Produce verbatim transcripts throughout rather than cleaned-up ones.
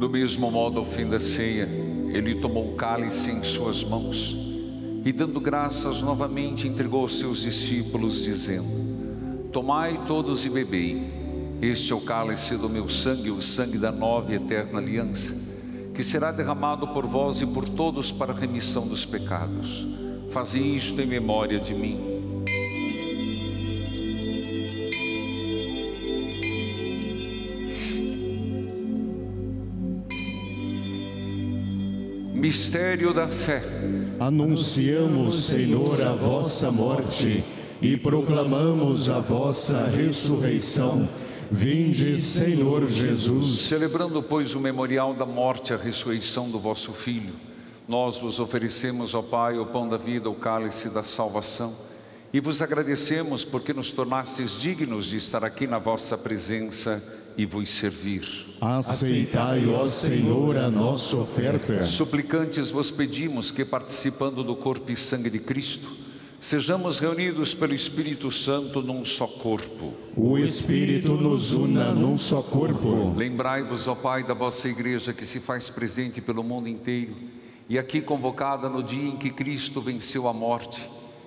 Do mesmo modo, ao fim da ceia, ele tomou o cálice em suas mãos e, dando graças novamente, entregou aos seus discípulos, dizendo: tomai todos e bebei, este é o cálice do meu sangue, o sangue da nova e eterna aliança, que será derramado por vós e por todos para a remissão dos pecados. Fazei isto em memória de mim. Mistério da fé. Anunciamos, Senhor, a vossa morte e proclamamos a vossa ressurreição. Vinde, Senhor Jesus. Celebrando, pois, o memorial da morte e a ressurreição do vosso Filho, nós vos oferecemos, ó Pai, o pão da vida, o cálice da salvação, e vos agradecemos porque nos tornastes dignos de estar aqui na vossa presença e vos servir. Aceitai, ó Senhor, a nossa oferta. Suplicantes vos pedimos que, participando do corpo e sangue de Cristo, sejamos reunidos pelo Espírito Santo num só corpo. O Espírito nos una num só corpo. Lembrai-vos, ó Pai, da vossa Igreja que se faz presente pelo mundo inteiro e aqui convocada no dia em que Cristo venceu a morte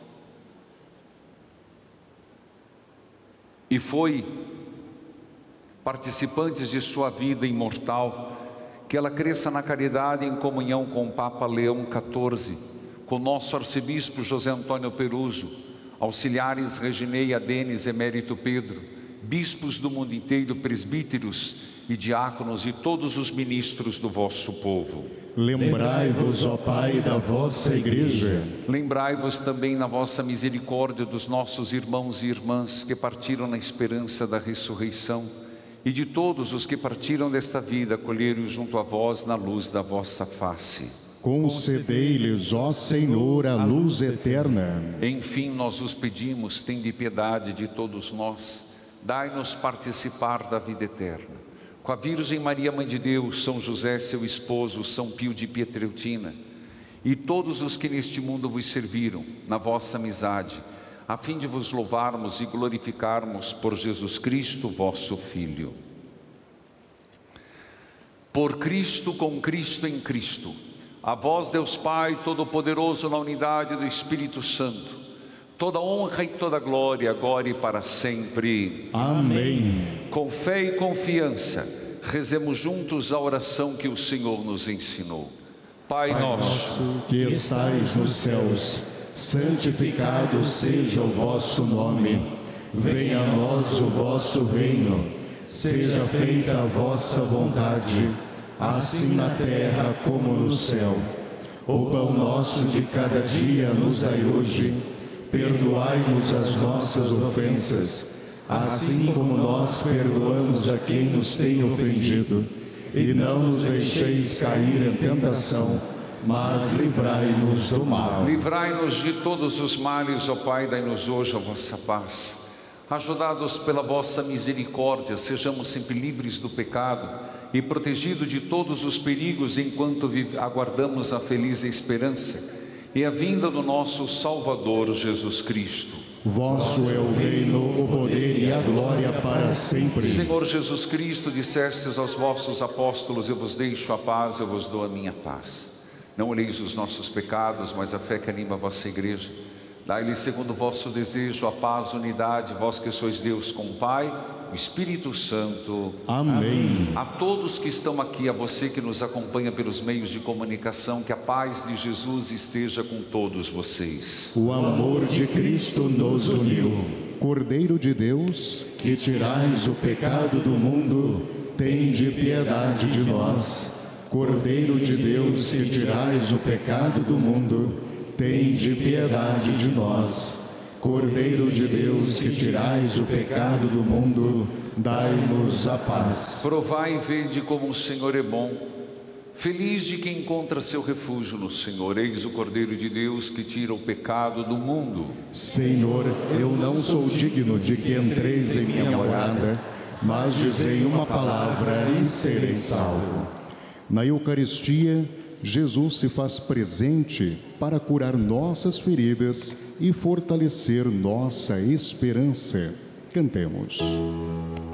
e foi participantes de sua vida imortal, que ela cresça na caridade em comunhão com o Papa Leão quatorze, com nosso arcebispo José Antônio Peruso, auxiliares Reginei, Adenis, Emérito Pedro, bispos do mundo inteiro, presbíteros e diáconos e todos os ministros do vosso povo. Lembrai-vos, ó Pai, da vossa Igreja. Lembrai-vos também na vossa misericórdia dos nossos irmãos e irmãs que partiram na esperança da ressurreição, e de todos os que partiram desta vida, acolheram junto a vós na luz da vossa face. Concedei-lhes, ó Senhor, a luz eterna. Enfim, nós os pedimos, tende piedade de todos nós, dai-nos participar da vida eterna. Com a Virgem Maria, Mãe de Deus, São José, seu esposo, São Pio de Pietreutina, e todos os que neste mundo vos serviram, na vossa amizade, a fim de vos louvarmos e glorificarmos por Jesus Cristo, vosso Filho. Por Cristo, com Cristo, em Cristo, a vós, Deus Pai Todo-Poderoso, na unidade do Espírito Santo, toda honra e toda glória, agora e para sempre. Amém. Com fé e confiança, rezemos juntos a oração que o Senhor nos ensinou. Pai, Pai nosso, que estais nos céus, santificado seja o vosso nome. Venha a nós o vosso reino. Seja feita a vossa vontade, assim na terra como no céu. O pão nosso de cada dia nos dai hoje. Perdoai-nos as nossas ofensas, assim como nós perdoamos a quem nos tem ofendido. E não nos deixeis cair em tentação, mas livrai-nos do mal. Livrai-nos de todos os males, ó Pai, dai-nos hoje a vossa paz. Ajudados pela vossa misericórdia, sejamos sempre livres do pecado e protegidos de todos os perigos, enquanto aguardamos a feliz esperança e a vinda do nosso Salvador Jesus Cristo. Vosso é o reino, o poder e a glória para sempre. Senhor Jesus Cristo, dissestes aos vossos apóstolos: eu vos deixo a paz, eu vos dou a minha paz. Não olheis os nossos pecados, mas a fé que anima a vossa Igreja. Dai-lhe segundo o vosso desejo a paz, unidade, vós que sois Deus com o Pai, o Espírito Santo. Amém. A todos que estão aqui, a você que nos acompanha pelos meios de comunicação, que a paz de Jesus esteja com todos vocês. O amor de Cristo nos uniu. Cordeiro de Deus, que tirais o pecado do mundo, tende piedade de nós. Cordeiro de Deus, que tirais o pecado do mundo, tende piedade de nós. Cordeiro de Deus, que tirais o pecado do mundo, dai-nos a paz. Provai e vede como o Senhor é bom. Feliz de quem encontra seu refúgio no Senhor. Eis o Cordeiro de Deus que tira o pecado do mundo. Senhor, eu não sou digno de que entreis em minha morada, mas dizei uma palavra e serei salvo. Na Eucaristia, Jesus se faz presente para curar nossas feridas e fortalecer nossa esperança. Cantemos.